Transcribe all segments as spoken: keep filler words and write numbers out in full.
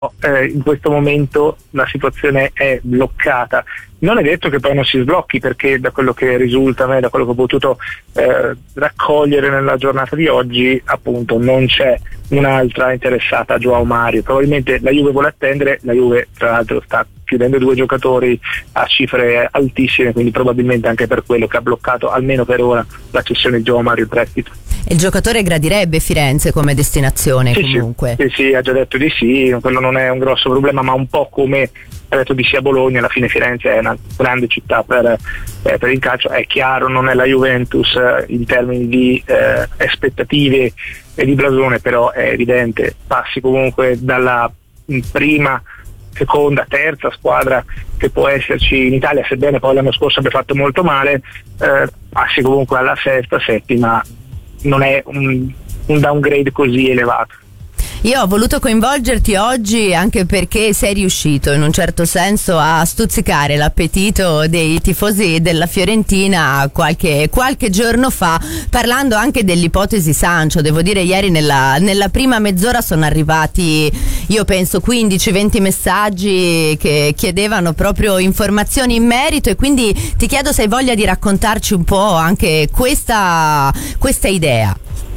eh, in questo momento la situazione è bloccata. Non è detto che poi non si sblocchi, perché da quello che risulta a me, da quello che ho potuto eh, raccogliere nella giornata di oggi, appunto non c'è un'altra interessata a Joao Mario. Probabilmente la Juve vuole attendere, la Juve tra l'altro sta chiudendo due giocatori a cifre altissime, quindi probabilmente anche per quello che ha bloccato almeno per ora la cessione di Joao Mario in prestito. Il giocatore gradirebbe Firenze come destinazione, sì, comunque. Sì, sì, ha già detto di sì, quello non è un grosso problema, ma un po' come ha detto di sì a Bologna, alla fine Firenze è una grande città per, eh, per il calcio. È chiaro, non è la Juventus eh, in termini di eh, aspettative e di blasone, però è evidente, passi comunque dalla prima, seconda, terza squadra che può esserci in Italia, sebbene poi l'anno scorso abbia fatto molto male, eh, passi comunque alla sesta, settima. Non è un, un downgrade così elevato. Io ho voluto coinvolgerti oggi anche perché sei riuscito in un certo senso a stuzzicare l'appetito dei tifosi della Fiorentina qualche, qualche giorno fa, parlando anche dell'ipotesi Sancho. Devo dire, ieri nella, nella prima mezz'ora sono arrivati, io penso, quindici venti messaggi che chiedevano proprio informazioni in merito, e quindi ti chiedo se hai voglia di raccontarci un po' anche questa, questa idea.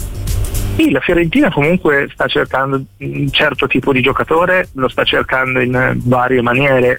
Sì, la Fiorentina comunque sta cercando un certo tipo di giocatore, lo sta cercando in varie maniere.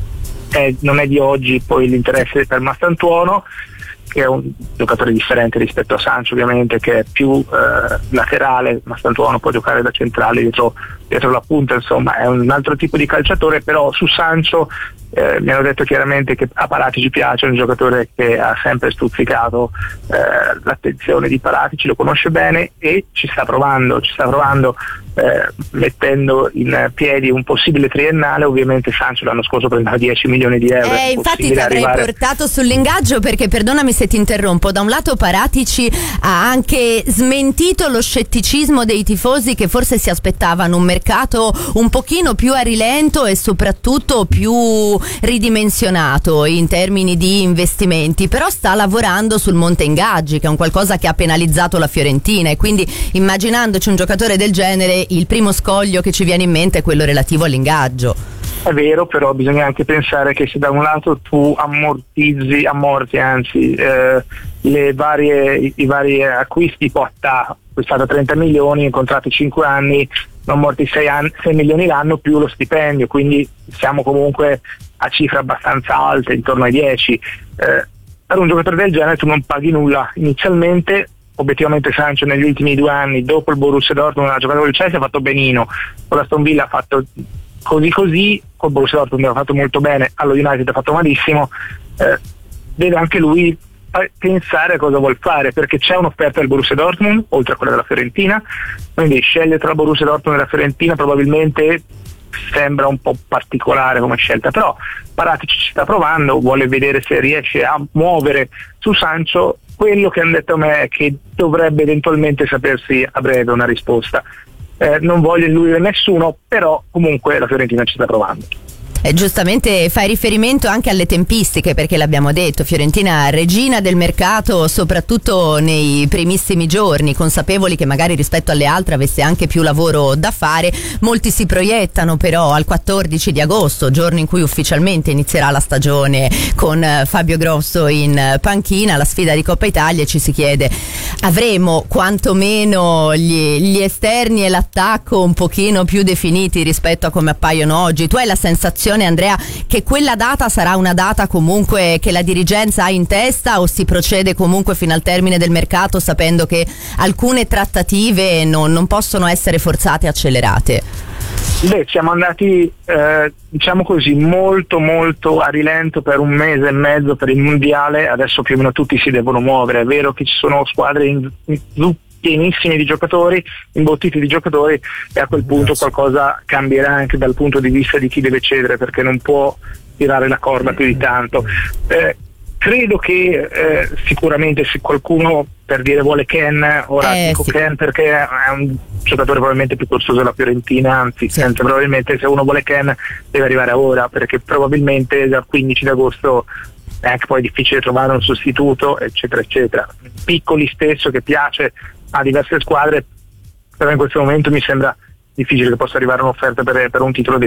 Eh, non è di oggi poi l'interesse per Mastantuono, che è un giocatore differente rispetto a Sancho, ovviamente, che è più eh, laterale. Mastantuono può giocare da centrale dietro, dietro la punta, insomma è un altro tipo di calciatore. Però su Sancho eh, mi hanno detto chiaramente che a Paratici piace, è un giocatore che ha sempre stuzzicato eh, l'attenzione di Paratici, lo conosce bene e ci sta provando, ci sta provando eh, mettendo in piedi un possibile triennale. Ovviamente Sancho l'anno scorso prendeva dieci milioni di euro. Eh, infatti ti avrei arrivare... portato sull'ingaggio, perché perdonami se ti interrompo, da un lato Paratici ha anche smentito lo scetticismo dei tifosi che forse si aspettavano un mercato un pochino più a rilento e soprattutto più ridimensionato in termini di investimenti, però sta lavorando sul monte ingaggi, che è un qualcosa che ha penalizzato la Fiorentina, e quindi immaginandoci un giocatore del genere il primo scoglio che ci viene in mente è quello relativo all'ingaggio. È vero, però bisogna anche pensare che se da un lato tu ammortizzi, ammorti anzi eh, le varie, i, i vari acquisti, Potta costato trenta milioni, contratti cinque anni, ammorti sei milioni l'anno più lo stipendio, quindi siamo comunque a cifre abbastanza alte, intorno ai dieci. Eh, per un giocatore del genere tu non paghi nulla inizialmente. Obiettivamente Sancho negli ultimi due anni, dopo il Borussia Dortmund, ha giocato con il Chelsea, ha fatto benino, con la Aston Villa ha fatto così così, col Borussia Dortmund ha fatto molto bene, allo United ha fatto malissimo. Eh, deve anche lui pensare a cosa vuol fare, perché c'è un'offerta del Borussia Dortmund oltre a quella della Fiorentina, quindi scegliere tra Borussia Dortmund e la Fiorentina probabilmente sembra un po' particolare come scelta, però Paratici ci sta provando, vuole vedere se riesce a muovere su Sancho. Quello che hanno detto a me è che dovrebbe eventualmente sapersi a breve una risposta. Eh, non voglio illudere nessuno, però comunque la Fiorentina ci sta provando. Eh, giustamente fai riferimento anche alle tempistiche, perché l'abbiamo detto, Fiorentina regina del mercato soprattutto nei primissimi giorni, consapevoli che magari rispetto alle altre avesse anche più lavoro da fare. Molti si proiettano però al quattordici di agosto, giorno in cui ufficialmente inizierà la stagione, con Fabio Grosso in panchina, la sfida di Coppa Italia, e ci si chiede: avremo quantomeno gli, gli esterni e l'attacco un pochino più definiti rispetto a come appaiono oggi? Tu hai la sensazione, Andrea, che quella data sarà una data comunque che la dirigenza ha in testa, o si procede comunque fino al termine del mercato sapendo che alcune trattative non, non possono essere forzate e accelerate? Beh, siamo andati eh, diciamo così molto molto a rilento per un mese e mezzo per il mondiale, adesso più o meno tutti si devono muovere. È vero che ci sono squadre in, in pienissimi di giocatori, imbottiti di giocatori, e a quel punto qualcosa cambierà anche dal punto di vista di chi deve cedere, perché non può tirare la corda più di tanto. Eh, credo che eh, sicuramente se qualcuno, per dire, vuole Ken, ora eh, dico sì. Ken perché è un giocatore probabilmente più corsoso della Fiorentina, anzi sì. senza, probabilmente se uno vuole Ken deve arrivare ora, perché probabilmente dal quindici di agosto è anche poi difficile trovare un sostituto, eccetera eccetera. Piccoli stesso, che piace a diverse squadre, però in questo momento mi sembra difficile che possa arrivare un'offerta per, per un titolo